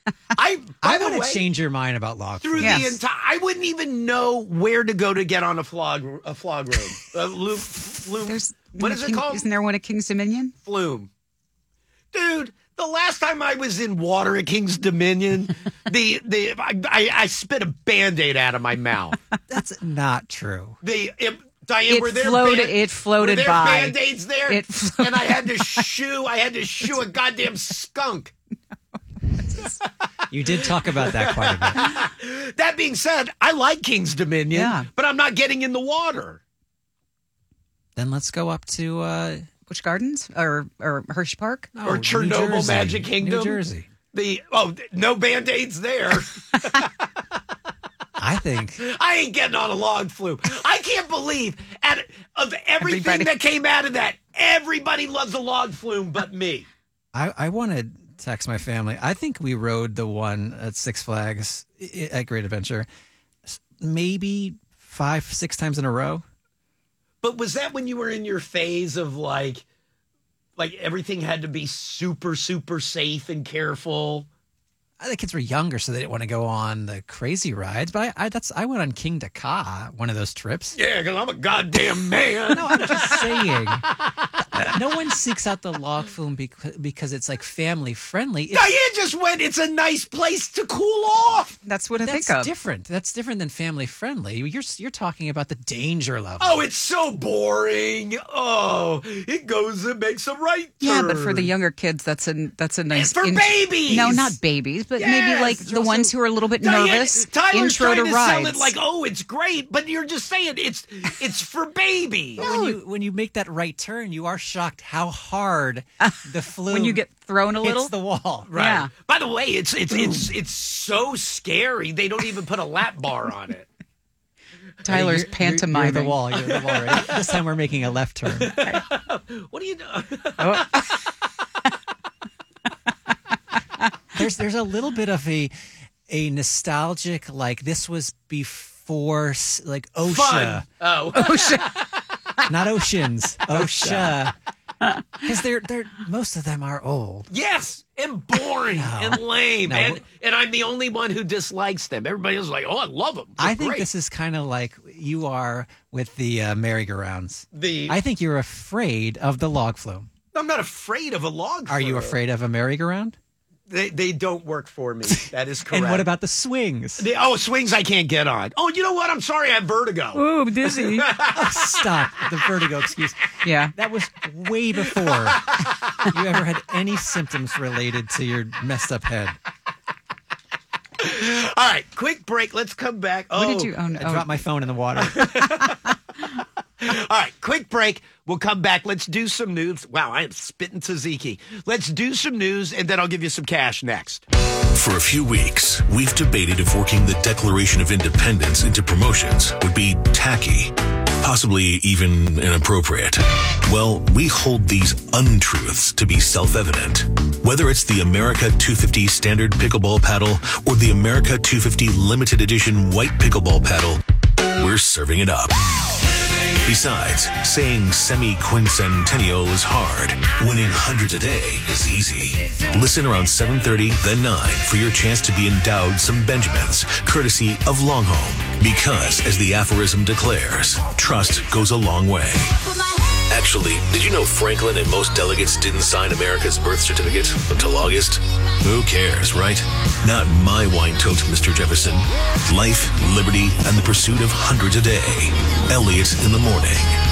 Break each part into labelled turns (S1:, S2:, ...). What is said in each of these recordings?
S1: I
S2: want to change your mind about log
S1: through
S2: flume.
S1: the entire. I wouldn't even know where to go to get on a flog road. Flume. What is it called?
S3: Isn't there one at King's Dominion?
S1: Flume. Dude, the last time I was in water at King's Dominion, I spit a Band-Aid out of my mouth.
S2: That's not true.
S1: Diane,
S3: It floated
S1: were there
S3: by.
S1: Band-Aids there? And I had to shoo a goddamn skunk.
S2: You did talk about that quite a bit.
S1: That being said, I like King's Dominion, but I'm not getting in the water.
S2: Then let's go up to
S3: Busch Gardens or Hershey Park
S1: or Chernobyl Magic Kingdom,
S2: New Jersey.
S1: No Band-Aids there.
S2: I think
S1: I ain't getting on a log flume. I can't believe of everything that came out of that, everybody loves a log flume but me.
S2: I want to text my family. I think we rode the one at Six Flags at Great Adventure maybe 5-6 times in a row.
S1: But was that when you were in your phase of like everything had to be super, super safe and careful?
S2: The kids were younger, so they didn't want to go on the crazy rides. But I went on King to Ka, one of those trips.
S1: Yeah, because I'm a goddamn man.
S2: No, I'm just saying. No one seeks out the log flume because it's like family friendly.
S1: Diane just went, it's a nice place to cool off.
S3: That's what I think of.
S2: That's different. That's different than family friendly. You're talking about the danger level.
S1: Oh, it's so boring. Oh, it goes and makes a right turn.
S3: Yeah, but for the younger kids, that's a nice.
S1: It's for babies.
S3: No, not babies, but maybe like the ones who are a little bit nervous.
S1: Tyler's
S3: intro
S1: trying
S3: to
S1: to
S3: rides.
S1: sell it like, oh, it's great, but you're just saying it's for babies.
S2: When you make that right turn, you are shocked how hard the flume
S3: when you get thrown a little
S2: hits the wall.
S1: Right.
S3: Yeah.
S1: By the way, it's so scary. They don't even put a lap bar on it.
S3: Tyler's pantomiming.
S2: You're the wall. You're the wall. Right? This time we're making a left turn.
S1: What are you doing?
S2: There's a little bit of a nostalgic, like this was before like OSHA.
S1: Fun. Oh,
S3: OSHA.
S2: Not Oceans. OSHA. Because they're most of them are old.
S1: yes, and boring and lame, and I'm the only one who dislikes them. Everybody else is like, oh, I love them.
S2: I think this is kind of like you are with the merry-go-rounds. I think you're afraid of the log flume.
S1: I'm not afraid of a log flume.
S2: Are you afraid of a merry-go-round?
S1: They don't work for me. That is correct.
S2: And what about the swings?
S1: Swings I can't get on. Oh, you know what? I'm sorry, I have vertigo.
S3: Ooh, dizzy.
S2: Stop the vertigo excuse.
S3: Yeah.
S2: That was way before you ever had any symptoms related to your messed up head.
S1: All right, quick break. Let's come back.
S3: What did you? Oh, no.
S2: I dropped my phone in the water.
S1: All right, quick break. We'll come back. Let's do some news. Wow, I am spitting tzatziki. Let's do some news, and then I'll give you some cash next.
S4: For a few weeks, we've debated if working the Declaration of Independence into promotions would be tacky, possibly even inappropriate. Well, we hold these untruths to be self-evident. Whether it's the America 250 Standard Pickleball Paddle or the America 250 Limited Edition White Pickleball Paddle, we're serving it up. Besides, saying semi-quincentennial is hard. Winning hundreds a day is easy. Listen around 7:30, then 9 for your chance to be endowed some Benjamins, courtesy of Longhome. Because, as the aphorism declares, trust goes a long way. Actually, did you know Franklin and most delegates didn't sign America's birth certificate until August? Who cares, right? Not my wine tote, Mr. Jefferson. Life, liberty, and the pursuit of hundreds a day. Elliot in the morning.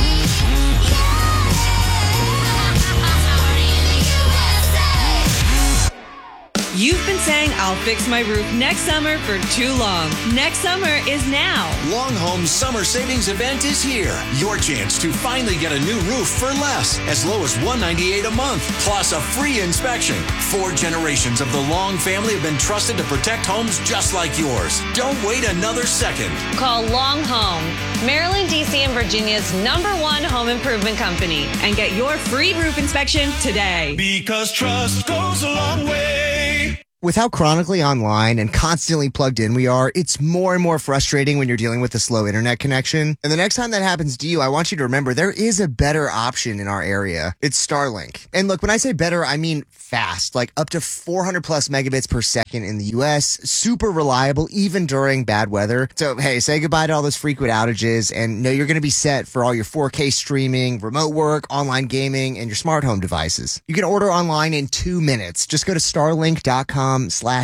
S5: You've been saying I'll fix my roof next summer for too long. Next summer is now.
S6: Longhome's summer savings event is here. Your chance to finally get a new roof for less, as low as $198 a month, plus a free inspection. 4 generations of the Long family have been trusted to protect homes just like yours. Don't wait another second.
S7: Call Long Home, Maryland, D.C., and Virginia's #1 home improvement company,
S5: And get your free roof inspection today.
S6: Because trust goes a long way.
S8: With how chronically online and constantly plugged in we are, it's more and more frustrating when you're dealing with a slow internet connection. And the next time that happens to you, I want you to remember there is a better option in our area. It's Starlink. And look, when I say better, I mean fast, like up to 400 plus megabits per second in the US, super reliable even during bad weather. So hey, say goodbye to all those frequent outages and know you're going to be set for all your 4K streaming, remote work, online gaming, and your smart home devices. You can order online in 2 minutes. Just go to starlink.com/radio.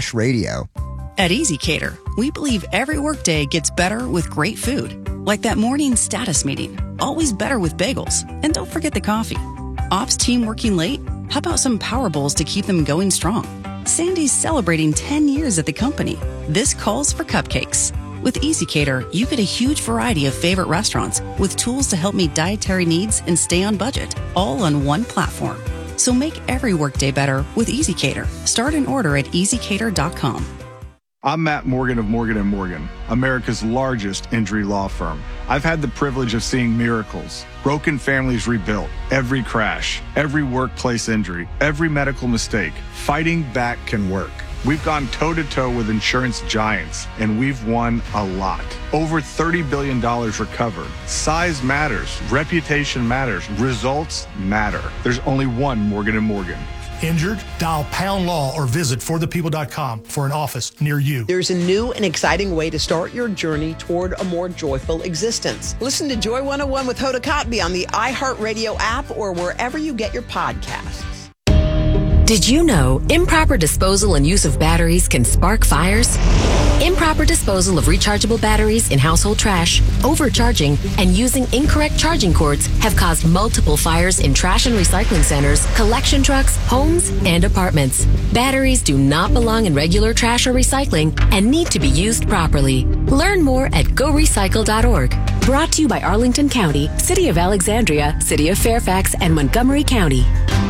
S9: At EasyCater, we believe every workday gets better with great food. Like that morning status meeting, always better with bagels. And don't forget the coffee. Ops team working late? How about some Power Bowls to keep them going strong? Sandy's celebrating 10 years at the company. This calls for cupcakes. With EasyCater, you get a huge variety of favorite restaurants with tools to help meet dietary needs and stay on budget, all on one platform. So make every workday better with EasyCater. Start an order at easycater.com.
S10: I'm Matt Morgan of Morgan & Morgan, America's largest injury law firm. I've had the privilege of seeing miracles, broken families rebuilt, every crash, every workplace injury, every medical mistake. Fighting back can work. We've gone toe-to-toe with insurance giants, and we've won a lot. Over $30 billion recovered. Size matters. Reputation matters. Results matter. There's only one Morgan & Morgan.
S11: Injured? Dial Pound Law or visit forthepeople.com for an office near you.
S12: There's a new and exciting way to start your journey toward a more joyful existence. Listen to Joy 101 with Hoda Kotb on the iHeartRadio app or wherever you get your podcasts.
S13: Did you know improper disposal and use of batteries can spark fires? Improper disposal of rechargeable batteries in household trash, overcharging, and using incorrect charging cords have caused multiple fires in trash and recycling centers, collection trucks, homes, and apartments. Batteries do not belong in regular trash or recycling and need to be used properly. Learn more at gorecycle.org. Brought to you by Arlington County, City of Alexandria, City of Fairfax, and Montgomery County.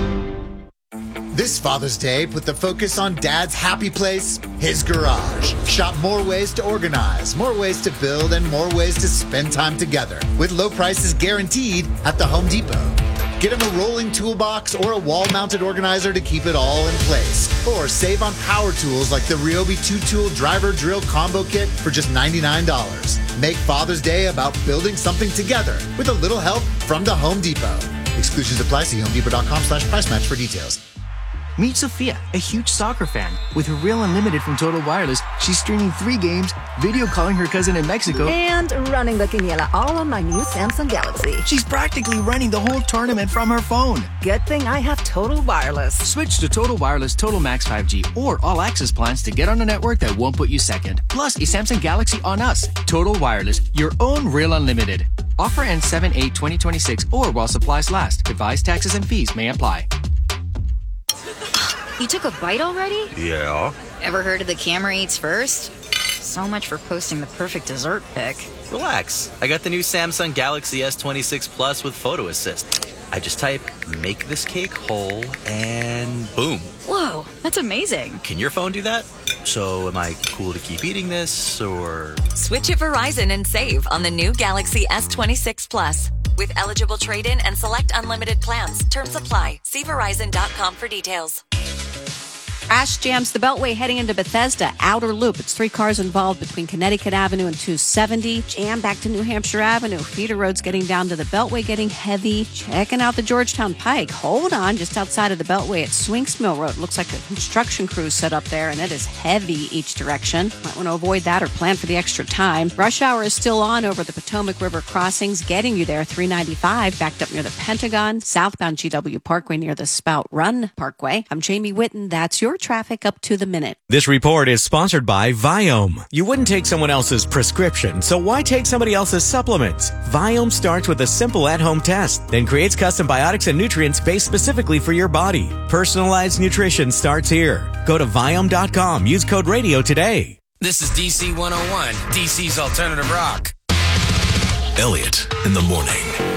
S14: This Father's Day, put the focus on Dad's happy place, his garage. Shop more ways to organize, more ways to build, and more ways to spend time together. With low prices guaranteed at the Home Depot. Get him a rolling toolbox or a wall-mounted organizer to keep it all in place. Or save on power tools like the Ryobi 2-tool driver drill combo kit for just $99. Make Father's Day about building something together with a little help from the Home Depot. Exclusions apply. See homedepot.com/price match for details.
S15: Meet Sophia, a huge soccer fan. With her Real Unlimited from Total Wireless, she's streaming 3 games, video calling her cousin in Mexico,
S16: and running the quiniela all on my new Samsung Galaxy.
S15: She's practically running the whole tournament from her phone.
S16: Good thing I have Total Wireless.
S15: Switch to Total Wireless Total Max 5G or All Access plans to get on a network that won't put you second. Plus, a Samsung Galaxy on us. Total Wireless, your own Real Unlimited. Offer ends 7/8/2026 or while supplies last. Device taxes and fees may apply.
S17: You took a bite already?
S18: Yeah.
S17: Ever heard of the camera eats first? So much for posting the perfect dessert pic.
S18: Relax. I got the new Samsung Galaxy S26 Plus with Photo Assist. I just type, make this cake whole, and boom.
S17: Whoa, that's amazing.
S18: Can your phone do that? So am I cool to keep eating this, or?
S19: Switch at Verizon and save on the new Galaxy S26 Plus. With eligible trade-in and select unlimited plans. Terms apply. See Verizon.com for details.
S20: Crash jams the Beltway heading into Bethesda Outer Loop. It's 3 cars involved between Connecticut Avenue and 270. Jam back to New Hampshire Avenue. Feeder roads getting down to the Beltway getting heavy. Checking out the Georgetown Pike. Hold on, just outside of the Beltway at Swinks Mill Road. Looks like a construction crew set up there, and it is heavy each direction. Might want to avoid that or plan for the extra time. Rush hour is still on over the Potomac River crossings, getting you there 395, backed up near the Pentagon, southbound GW Parkway near the Spout Run Parkway. I'm Jamie Whitten. That's your traffic up to the minute.
S21: This report is sponsored by Viome. You wouldn't take someone else's prescription, so why take somebody else's supplements? Viome starts with a simple at-home test, then creates custom biotics and nutrients based specifically for your body. Personalized nutrition starts here. Go to Viome.com. Use code RADIO today.
S22: This is DC 101, DC's Alternative Rock.
S4: Elliot in the morning.